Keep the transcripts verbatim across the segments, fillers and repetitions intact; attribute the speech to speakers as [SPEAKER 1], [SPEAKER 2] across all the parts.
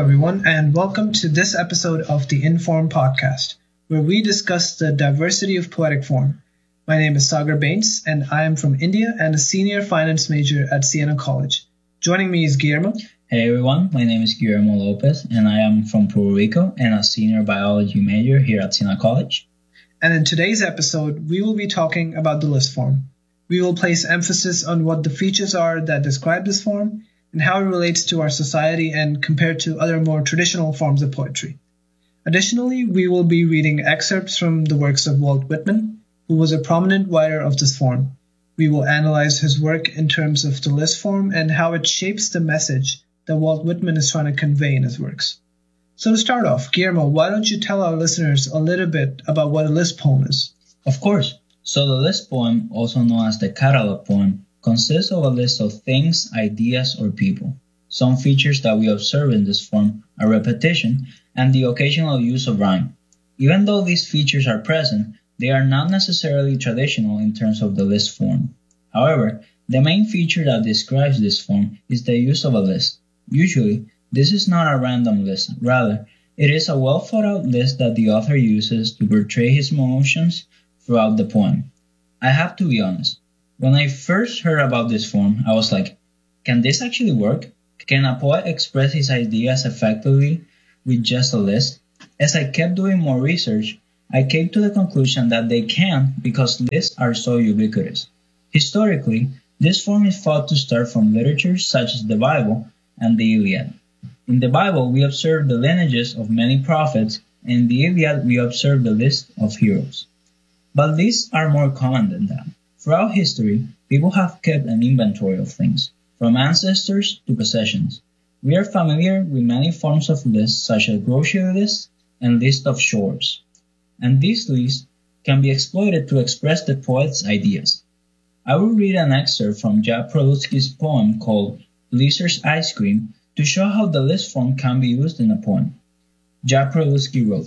[SPEAKER 1] everyone, and welcome to this episode of the Inform Podcast, where we discuss the diversity of poetic form. My name is Sagar Bains, and I am from India and a senior finance major at Siena College. Joining me is Guillermo.
[SPEAKER 2] Hey everyone, my name is Guillermo Lopez, and I am from Puerto Rico and a senior biology major here at Siena College.
[SPEAKER 1] And in today's episode, we will be talking about the list form. We will place emphasis on what the features are that describe this form, and how it relates to our society and compared to other more traditional forms of poetry. Additionally, we will be reading excerpts from the works of Walt Whitman, who was a prominent writer of this form. We will analyze his work in terms of the list form and how it shapes the message that Walt Whitman is trying to convey in his works. So to start off, Guillermo, why don't you tell our listeners a little bit about what a list poem is?
[SPEAKER 2] Of course. So the list poem, also known as the catalog poem, consists of a list of things, ideas, or people. Some features that we observe in this form are repetition and the occasional use of rhyme. Even though these features are present, they are not necessarily traditional in terms of the list form. However, the main feature that describes this form is the use of a list. Usually, this is not a random list. Rather, it is a well thought out list that the author uses to portray his emotions throughout the poem. I have to be honest. When I first heard about this form, I was like, can this actually work? Can a poet express his ideas effectively with just a list? As I kept doing more research, I came to the conclusion that they can because lists are so ubiquitous. Historically, this form is thought to start from literature such as the Bible and the Iliad. In the Bible, we observe the lineages of many prophets, and in the Iliad, we observe the list of heroes. But lists are more common than that. Throughout history, people have kept an inventory of things, from ancestors to possessions. We are familiar with many forms of lists such as grocery lists and list of chores. And these lists can be exploited to express the poet's ideas. I will read an excerpt from Jack Prelutsky's poem called Blizzard's Ice Cream to show how the list form can be used in a poem. Jack Prelutsky wrote,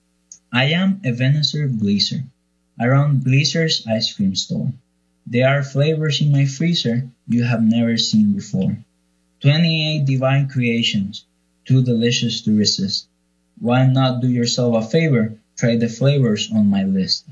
[SPEAKER 2] I am Ebenezer Blizzard. I run Blizzard's ice cream store. There are flavors in my freezer you have never seen before. twenty-eight divine creations, too delicious to resist. Why not do yourself a favor? Try the flavors on my list.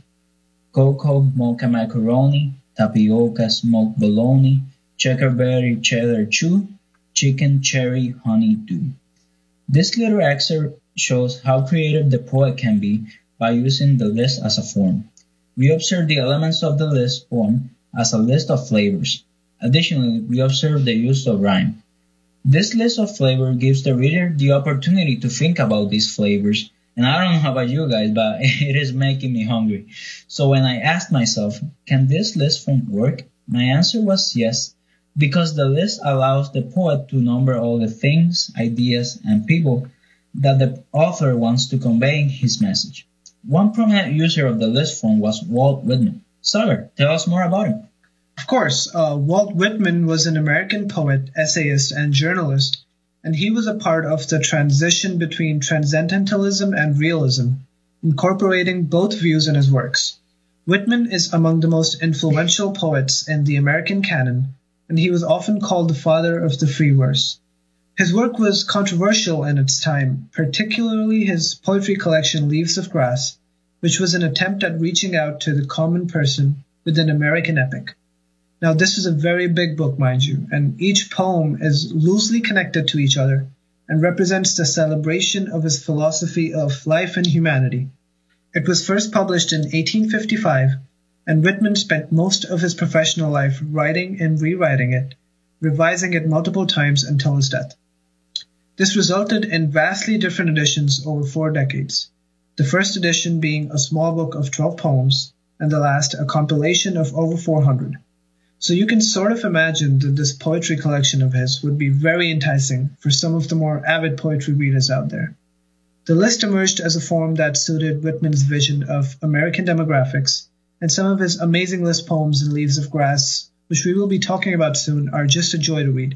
[SPEAKER 2] Cocoa, mocha macaroni, tapioca, smoked bologna, checkerberry cheddar chew, chicken cherry honey dew. This little excerpt shows how creative the poet can be by using the list as a form. We observe the elements of the list form as a list of flavors. Additionally, we observe the use of rhyme. This list of flavors gives the reader the opportunity to think about these flavors, and I don't know about you guys, but it is making me hungry. So when I asked myself, can this list form work? My answer was yes, because the list allows the poet to number all the things, ideas, and people that the author wants to convey in his message. One prominent user of the list form was Walt Whitman. Sagar, tell us more about him.
[SPEAKER 1] Of course, uh, Walt Whitman was an American poet, essayist, and journalist, and he was a part of the transition between transcendentalism and realism, incorporating both views in his works. Whitman is among the most influential poets in the American canon, and he was often called the father of the free verse. His work was controversial in its time, particularly his poetry collection Leaves of Grass, which was an attempt at reaching out to the common person with an American epic. Now, this is a very big book, mind you, and each poem is loosely connected to each other and represents the celebration of his philosophy of life and humanity. It was first published in eighteen fifty-five, and Whitman spent most of his professional life writing and rewriting it, revising it multiple times until his death. This resulted in vastly different editions over four decades, the first edition being a small book of twelve poems, and the last a compilation of over four hundred. So you can sort of imagine that this poetry collection of his would be very enticing for some of the more avid poetry readers out there. The list emerged as a form that suited Whitman's vision of American demographics, and some of his amazing list poems in Leaves of Grass, which we will be talking about soon, are just a joy to read.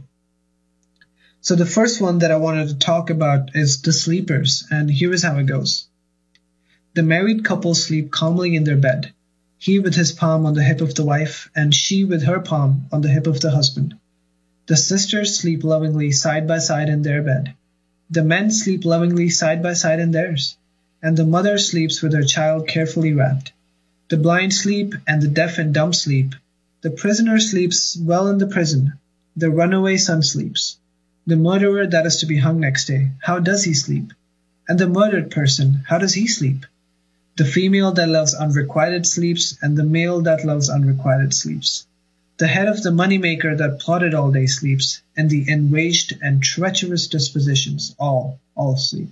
[SPEAKER 1] So the first one that I wanted to talk about is The Sleepers, and here is how it goes. The married couple sleep calmly in their bed, he with his palm on the hip of the wife, and she with her palm on the hip of the husband. The sisters sleep lovingly side by side in their bed. The men sleep lovingly side by side in theirs, and the mother sleeps with her child carefully wrapped. The blind sleep, and the deaf and dumb sleep. The prisoner sleeps well in the prison. The runaway son sleeps. The murderer that is to be hung next day, how does he sleep? And the murdered person, how does he sleep? The female that loves unrequited sleeps, and the male that loves unrequited sleeps. The head of the moneymaker that plotted all day sleeps, and the enraged and treacherous dispositions, all, all sleep.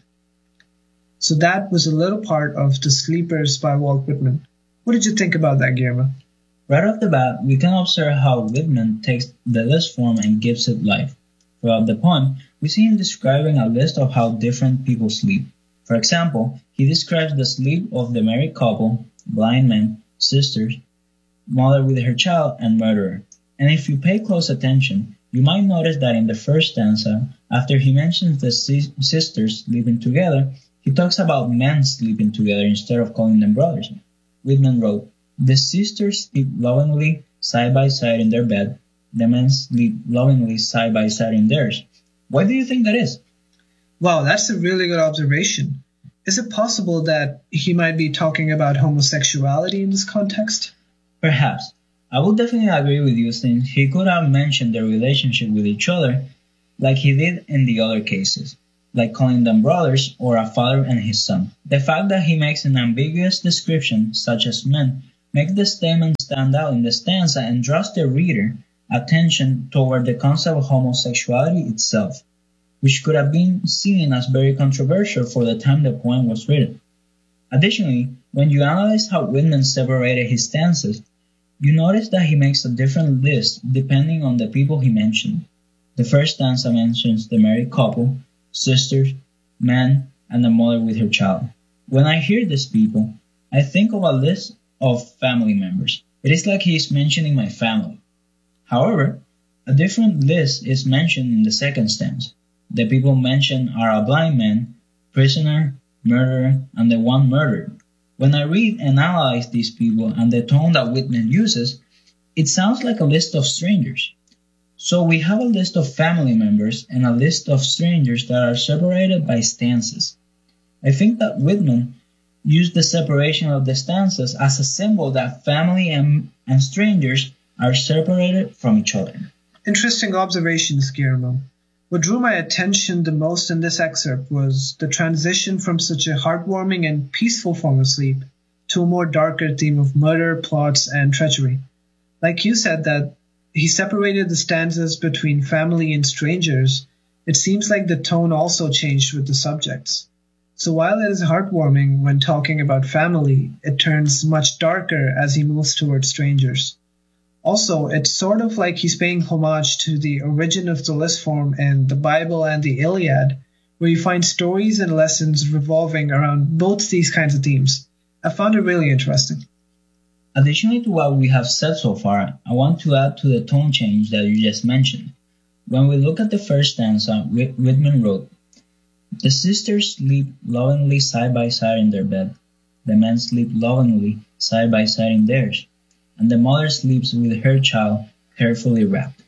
[SPEAKER 1] So that was a little part of The Sleepers by Walt Whitman. What did you think about that, Guillermo?
[SPEAKER 2] Right off the bat, we can observe how Whitman takes the list form and gives it life. Throughout the poem, we see him describing a list of how different people sleep. For example, he describes the sleep of the married couple, blind men, sisters, mother with her child, and murderer. And if you pay close attention, you might notice that in the first stanza, after he mentions the si- sisters sleeping together, he talks about men sleeping together instead of calling them brothers. Whitman wrote, "The sisters sleep lovingly side by side in their bed. The men sleep lovingly side by side in theirs." Why do you think that is?
[SPEAKER 1] Wow, that's a really good observation. Is it possible that he might be talking about homosexuality in this context?
[SPEAKER 2] Perhaps. I would definitely agree with you, since he could have mentioned their relationship with each other like he did in the other cases, like calling them brothers or a father and his son. The fact that he makes an ambiguous description, such as men, makes the statement stand out in the stanza and draws the reader attention toward the concept of homosexuality itself, which could have been seen as very controversial for the time the poem was written. Additionally, when you analyze how Whitman separated his stanzas, you notice that he makes a different list depending on the people he mentioned. The first stanza mentions the married couple, sisters, man, and a mother with her child. When I hear these people, I think of a list of family members. It is like he is mentioning my family. However, a different list is mentioned in the second stanza. The people mentioned are a blind man, prisoner, murderer, and the one murdered. When I read and analyze these people and the tone that Whitman uses, it sounds like a list of strangers. So we have a list of family members and a list of strangers that are separated by stanzas. I think that Whitman used the separation of the stanzas as a symbol that family and, and strangers are separated from each other.
[SPEAKER 1] Interesting observations, Guillermo. What drew my attention the most in this excerpt was the transition from such a heartwarming and peaceful form of sleep to a more darker theme of murder, plots, and treachery. Like you said that he separated the stanzas between family and strangers, it seems like the tone also changed with the subjects. So while it is heartwarming when talking about family, it turns much darker as he moves towards strangers. Also, it's sort of like he's paying homage to the origin of the list form in the Bible and the Iliad, where you find stories and lessons revolving around both these kinds of themes. I found it really interesting.
[SPEAKER 2] Additionally to what we have said so far, I want to add to the tone change that you just mentioned. When we look at the first stanza, Whitman wrote, "The sisters sleep lovingly side by side in their bed. The men sleep lovingly side by side in theirs, and the mother sleeps with her child carefully wrapped."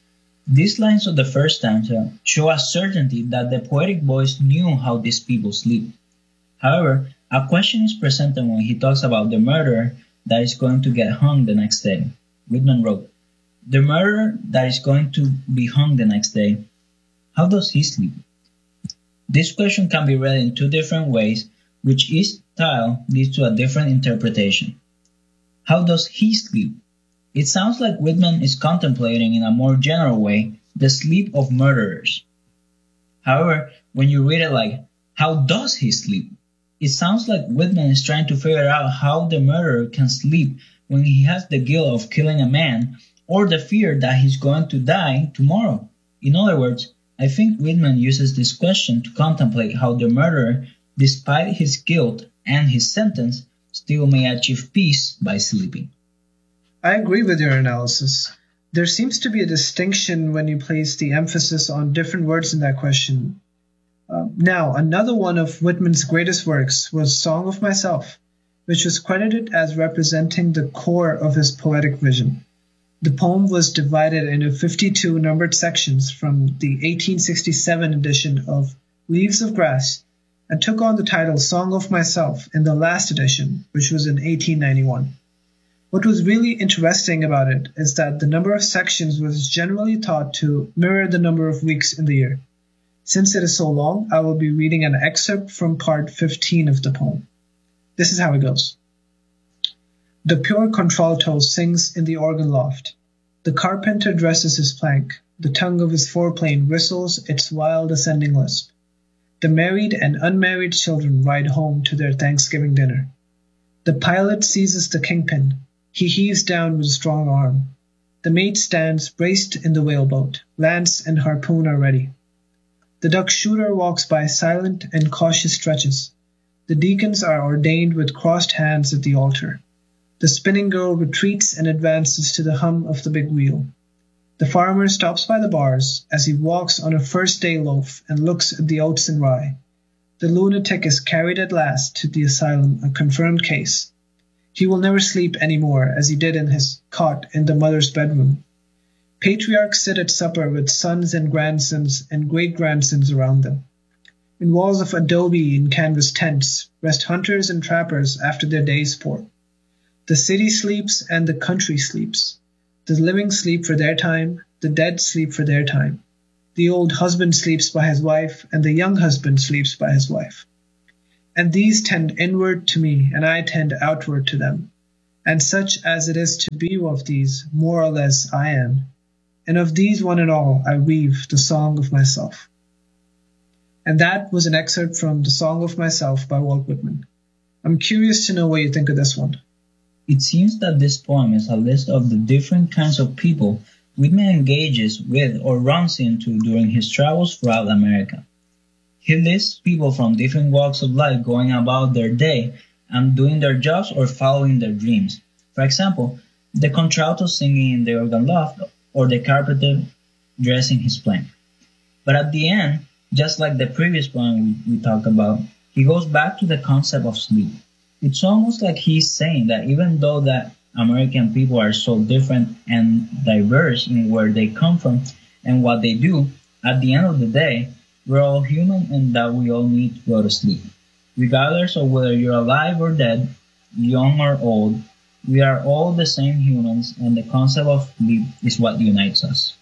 [SPEAKER 2] These lines of the first stanza show a certainty that the poetic voice knew how these people sleep. However, a question is presented when he talks about the murderer that is going to get hung the next day. Whitman wrote, "The murderer that is going to be hung the next day, how does he sleep?" This question can be read in two different ways, which each style leads to a different interpretation. How does he sleep? It sounds like Whitman is contemplating in a more general way the sleep of murderers. However, when you read it like, how does he sleep? It sounds like Whitman is trying to figure out how the murderer can sleep when he has the guilt of killing a man or the fear that he's going to die tomorrow. In other words, I think Whitman uses this question to contemplate how the murderer, despite his guilt and his sentence, still may achieve peace by sleeping.
[SPEAKER 1] I agree with your analysis. There seems to be a distinction when you place the emphasis on different words in that question. Uh, now, another one of Whitman's greatest works was Song of Myself, which was credited as representing the core of his poetic vision. The poem was divided into fifty-two numbered sections from the eighteen sixty-seven edition of Leaves of Grass, and took on the title Song of Myself in the last edition, which was in eighteen ninety-one. What was really interesting about it is that the number of sections was generally thought to mirror the number of weeks in the year. Since it is so long, I will be reading an excerpt from part fifteen of the poem. This is how it goes. The pure contralto sings in the organ loft. The carpenter dresses his plank. The tongue of his foreplane whistles its wild ascending lisp. The married and unmarried children ride home to their Thanksgiving dinner. The pilot seizes the kingpin. He heaves down with a strong arm. The mate stands braced in the whaleboat. Lance and harpoon are ready. The duck shooter walks by silent and cautious stretches. The deacons are ordained with crossed hands at the altar. The spinning girl retreats and advances to the hum of the big wheel. The farmer stops by the bars as he walks on a first-day loaf and looks at the oats and rye. The lunatic is carried at last to the asylum, a confirmed case. He will never sleep any more as he did in his cot in the mother's bedroom. Patriarchs sit at supper with sons and grandsons and great-grandsons around them. In walls of adobe and canvas tents rest hunters and trappers after their day's sport. The city sleeps and the country sleeps. The living sleep for their time, the dead sleep for their time. The old husband sleeps by his wife, and the young husband sleeps by his wife. And these tend inward to me, and I tend outward to them. And such as it is to be of these, more or less I am. And of these one and all I weave the song of myself. And that was an excerpt from The Song of Myself by Walt Whitman. I'm curious to know what you think of this one.
[SPEAKER 2] It seems that this poem is a list of the different kinds of people Whitman engages with or runs into during his travels throughout America. He lists people from different walks of life going about their day and doing their jobs or following their dreams. For example, the contralto singing in the organ loft or the carpenter dressing his plank. But at the end, just like the previous poem we, we talked about, he goes back to the concept of sleep. It's almost like he's saying that even though that American people are so different and diverse in where they come from and what they do, at the end of the day, we're all human and that we all need to go to sleep. Regardless of whether you're alive or dead, young or old, we are all the same humans, and the concept of sleep is what unites us.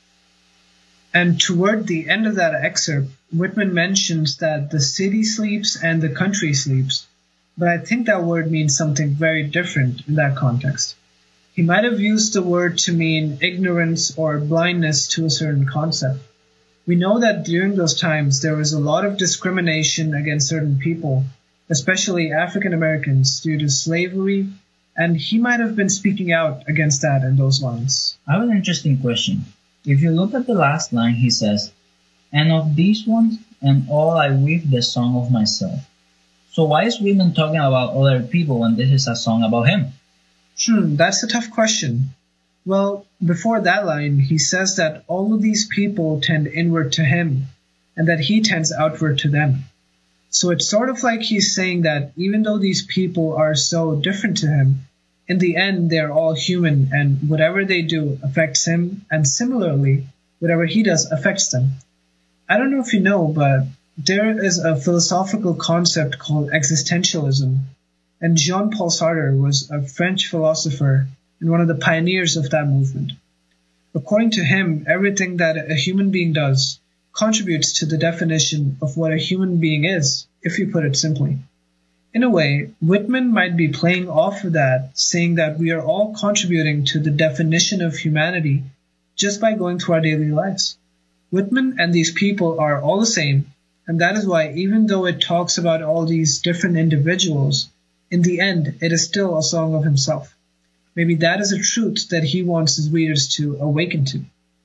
[SPEAKER 1] And toward the end of that excerpt, Whitman mentions that the city sleeps and the country sleeps, but I think that word means something very different in that context. He might have used the word to mean ignorance or blindness to a certain concept. We know that during those times there was a lot of discrimination against certain people, especially African Americans, due to slavery, and he might have been speaking out against that in those lines.
[SPEAKER 2] I have an interesting question. If you look at the last line, he says, "And of these ones and all I weave the song of myself." So why is Whitman talking about other people when this is a song about him?
[SPEAKER 1] Hmm, that's a tough question. Well, before that line, he says that all of these people tend inward to him, and that he tends outward to them. So it's sort of like he's saying that even though these people are so different to him, in the end they're all human, and whatever they do affects him, and similarly, whatever he does affects them. I don't know if you know, but there is a philosophical concept called existentialism, and Jean-Paul Sartre was a French philosopher and one of the pioneers of that movement. According to him, everything that a human being does contributes to the definition of what a human being is, if you put it simply. In a way, Whitman might be playing off of that, saying that we are all contributing to the definition of humanity just by going through our daily lives. Whitman and these people are all the same, and that is why even though it talks about all these different individuals, in the end, it is still a song of himself. Maybe that is a truth that he wants his readers to awaken to.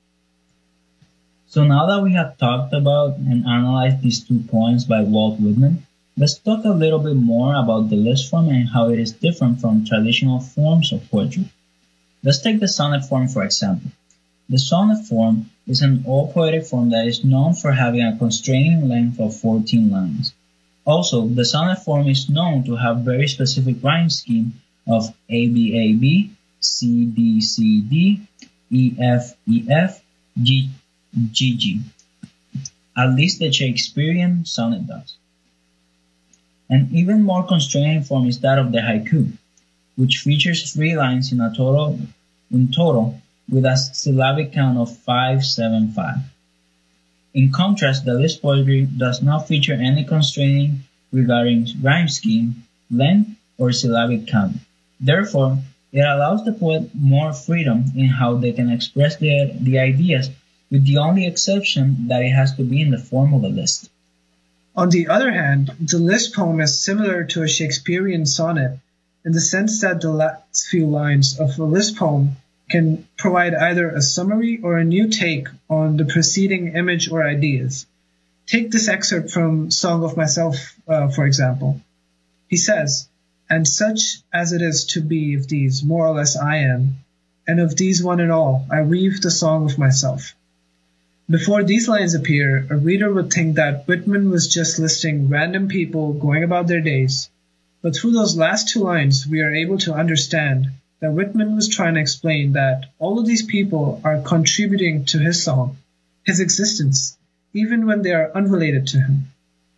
[SPEAKER 2] So now that we have talked about and analyzed these two poems by Walt Whitman, let's talk a little bit more about the list form and how it is different from traditional forms of poetry. Let's take the sonnet form for example. The sonnet form is an old poetic form that is known for having a constraining length of fourteen lines. Also, the sonnet form is known to have very specific rhyme scheme of A B A B, C D C D, E F E F, G G G. At least the Shakespearean sonnet does. An even more constraining form is that of the haiku, which features three lines in a total, in total with a syllabic count of five seven five. In contrast, the Lisp poetry does not feature any constraining regarding rhyme scheme, length, or syllabic count. Therefore, it allows the poet more freedom in how they can express their, the ideas, with the only exception that it has to be in the form of a list.
[SPEAKER 1] On the other hand, the Lisp poem is similar to a Shakespearean sonnet in the sense that the last few lines of a Lisp poem can provide either a summary or a new take on the preceding image or ideas. Take this excerpt from Song of Myself, uh, for example. He says, "And such as it is to be of these, more or less I am, and of these one and all, I weave the song of myself." Before these lines appear, a reader would think that Whitman was just listing random people going about their days. But through those last two lines, we are able to understand that Whitman was trying to explain that all of these people are contributing to his song, his existence, even when they are unrelated to him.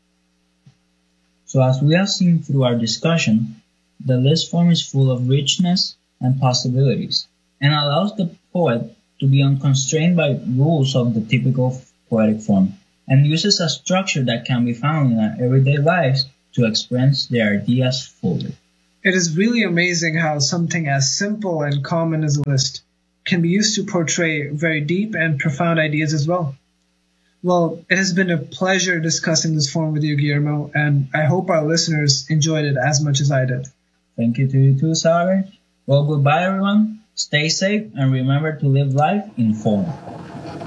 [SPEAKER 2] So as we have seen through our discussion, the Lisp form is full of richness and possibilities, and allows the poet to be unconstrained by rules of the typical poetic form, and uses a structure that can be found in our everyday lives to express their ideas fully.
[SPEAKER 1] It is really amazing how something as simple and common as a list can be used to portray very deep and profound ideas as well. Well, it has been a pleasure discussing this form with you, Guillermo, and I hope our listeners enjoyed it as much as I did.
[SPEAKER 2] Thank you to you too, Saber. Well, goodbye, everyone. Stay safe and remember to live life in form.